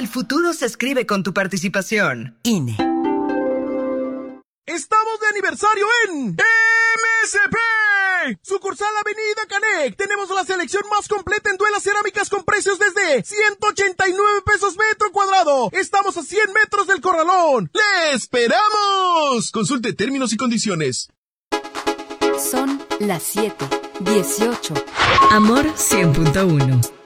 El futuro se escribe con tu participación. INE. ¡Estamos de aniversario en MSP! Sucursal Avenida Canec. Tenemos la selección más completa en duelas cerámicas con precios desde 189 pesos metro cuadrado. Estamos a 100 metros del corralón. ¡Le esperamos! Consulte términos y condiciones. Son las 7:18. Amor 100.1.